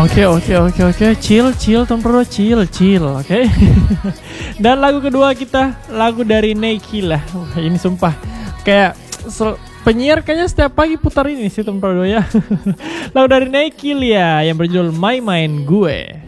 Oke. Chill Tom Pro, chill, oke. Dan lagu kedua kita, lagu dari Neki lah. Wah, ini sumpah kayak penyiar kayaknya setiap pagi putar ini sih Tom Pro ya. Lagu dari Neki ya yang berjudul My Mind Gue.